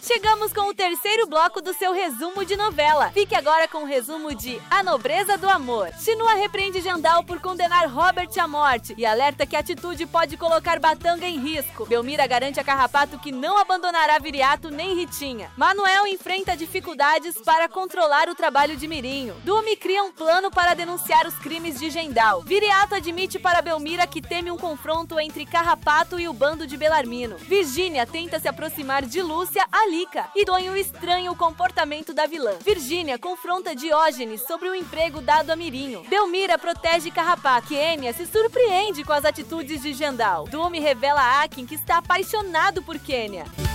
Chegamos com o terceiro bloco do seu resumo de novela. Fique agora com o resumo de A Nobreza do Amor. Shinua repreende Jandal por condenar Robert à morte e alerta que a atitude pode colocar Batanga em risco. Belmira garante a Carrapato que não abandonará Viriato nem Ritinha. Manuel enfrenta dificuldades para controlar o trabalho de Mirinho. Dumi cria um plano para denunciar os crimes de Jendal. Viriato admite para Belmira que teme um confronto entre Carrapato e o bando de Belarmino. Virgínia tenta se aproximar de Lúcia, Alica, e Tonho estranha o comportamento da vilã. Virgínia confronta Diógenes sobre o emprego dado a Mirinho. Belmira protege Carrapato. Quênia se surpreende com as atitudes de Jandal. Dumi revela a Akin que está apaixonado por Quênia.